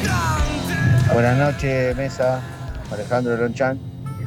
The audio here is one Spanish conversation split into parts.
Buenas noches, mesa. Alejandro Lonchan.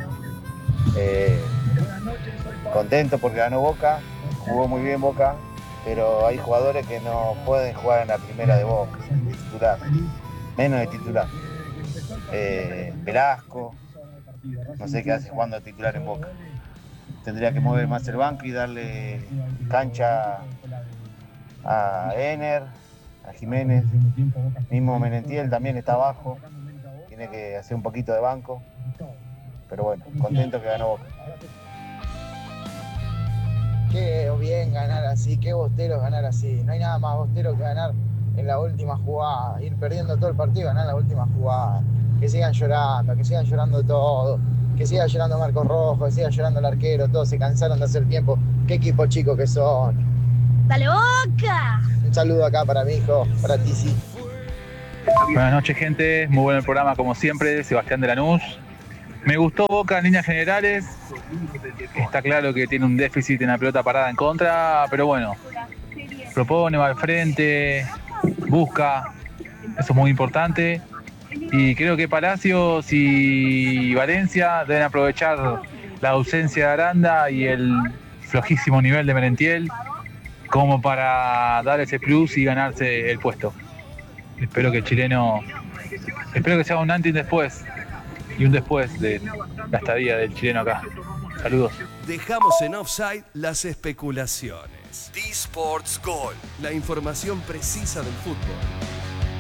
Contento porque ganó Boca, jugó muy bien Boca, pero hay jugadores que no pueden jugar en la primera de Boca, de titular, menos de titular. Velasco, no sé qué hace jugando de titular en Boca. Tendría que mover más el banco y darle cancha a Ener, a Jiménez. Mismo Merentiel también está abajo, tiene que hacer un poquito de banco. Pero bueno, contento que ganó Boca. Qué bien ganar así, qué bostero ganar así. No hay nada más bostero que ganar en la última jugada, ir perdiendo todo el partido y ganar en la última jugada. Que sigan llorando todos, que siga llorando Marcos Rojo, que siga llorando el arquero, todos se cansaron de hacer tiempo. Qué equipo chico que son. ¡Dale Boca! Un saludo acá para mi hijo, para Tizi. Buenas noches, gente. Muy bueno el programa, como siempre. Sebastián de Lanús. Me gustó Boca en líneas generales. Está claro que tiene un déficit en la pelota parada en contra, pero bueno, propone, va al frente, busca. Eso es muy importante. Y creo que Palacios y Valencia deben aprovechar la ausencia de Aranda y el flojísimo nivel de Merentiel como para dar ese plus y ganarse el puesto. Espero que sea un antes y un después. Y un después de la estadía del chileno acá. Saludos. Dejamos en offside las especulaciones. D-Sports Goal, la información precisa del fútbol.